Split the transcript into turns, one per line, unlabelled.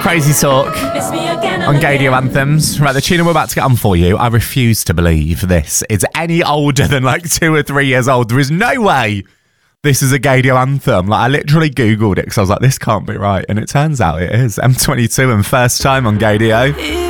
Crazy Talk on Gadio Anthems. Right, the tune we're about to get on for you, I refuse to believe this is any older than like 2 or 3 years old. There is no way this is a Gadio anthem. Like, I literally Googled it because I was like, this can't be right. And it turns out it is. M22 and First Time on Gadio.